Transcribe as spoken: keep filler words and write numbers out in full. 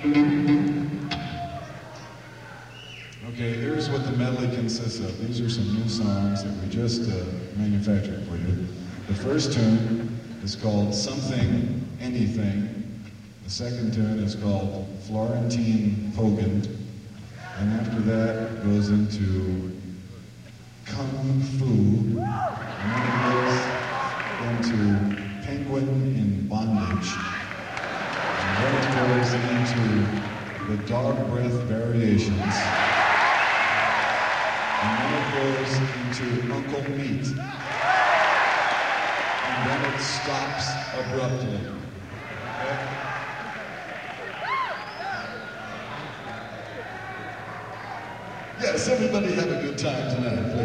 Okay, here's what the medley consists of. These are some new songs that we just uh, manufactured for you. The first tune is called Something Anything. The second tune is called Florentine Pogan. And after that, it goes into Kung Fu. And then it goes into Penguin in Bondage. And then it goes into the Dog Breath Variations. And then it goes into Uncle Meat. And then it stops abruptly. Okay? Yes, everybody have a good time tonight, please.